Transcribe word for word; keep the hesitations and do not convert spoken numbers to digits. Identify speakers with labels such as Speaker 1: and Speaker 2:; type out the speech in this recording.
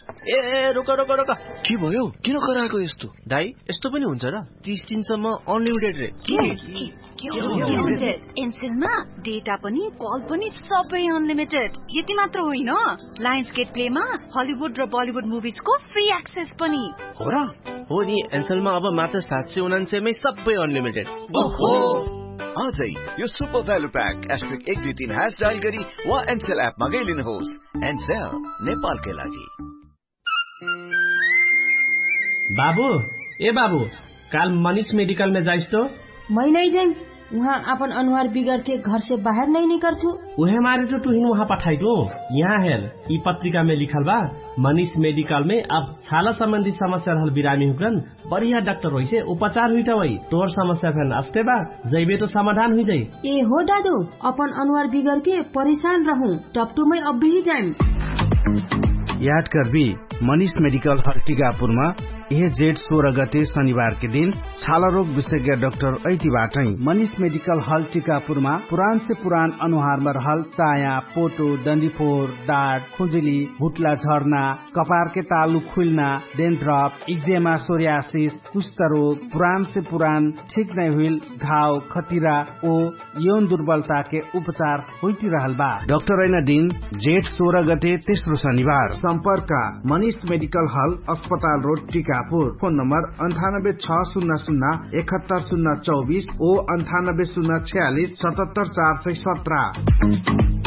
Speaker 1: ए रोक रोक रोक
Speaker 2: के भयो? किन कराएको यस्तो?
Speaker 1: दाइ यस्तो पनि हुन्छ र? तीस दिनसम्म अनलिमिटेड रे
Speaker 3: एनसेलमा डेटा पनि कल पनि सबै अनलिमिटेड। यति मात्र होइन, लायन्स गेट प्लेमा हलिउड र बलिउड मुभिजको फ्री एक्सेस पनि
Speaker 2: हो र?
Speaker 1: हो नि, एनसेलमा अब मात्र सात सय उनान्सयमै सबै अनलिमिटेड।
Speaker 2: ओहो, आजै यो सुपर भ्यालु प्याक एस्ट्रिक एक दुई तीन ह्यास डायल गरी वा एनसेल एप मा गइलिनुहोस्। एनसेल नेपालकै लागि।
Speaker 4: बाबू ए बाबू, काल मनीष मेडिकल में जाइस तो?
Speaker 5: मैं नहीं जाऊँ, वहाँ अपन अनुहार बिगड़ के घर से बाहर नहीं निकल छू।
Speaker 4: उहे मारे तो तुहिन वहाँ पठाई दो। यहाँ हेर ई पत्रिका में लिखल बा, मनीष मेडिकल में अब छाला संबंधी समस्या रहल बिरामी हुकन बढ़िया डॉक्टर होई से उपचार हुई वही तोर समस्या फैन अस्ते बा जैबे तो समाधान हुई जाये।
Speaker 5: ए हो दादू, अपन अनुहार बिगड़ के परेशान रहूं, टपटू में अब भी जाए।
Speaker 6: याद कर भी मनीष मेडिकल हॉल टीकापुरमा यह जेठ सोह्र गते शनिबार के दिन छाला रोग विशेषज्ञ डाक्टर ऐतिबाटै मनीष मेडिकल हॉल टीकापुरमा पुरान से पुरान अनुहार में रहल चाया, पोटो, डन्डीफोर, डाँट, खुजुली, भुटला झर्ना, कपार के तालु खुलना, डेन्ड्रफ, इक्जेमा, सोरियासिस, कुष्ठ रोग, पुरान से पुरान ठीक नहीं हुई घाव, खतिरा ओ यौन दुर्बलता के उपचार होती रहल बा। डाक्टर ऐना दिन जेठ सोह्र गते तेस्रो शनिबार। संपर्क मनीष मेडिकल हॉल, अस्पताल रोड, टीका। फोन नंबर अंठानब्बे छ शून्य शून्य इकहत्तर शून्य चौबीस ओ अंठानब्बे शून्य छियालीस सतहत्तर चार सय सत्रह।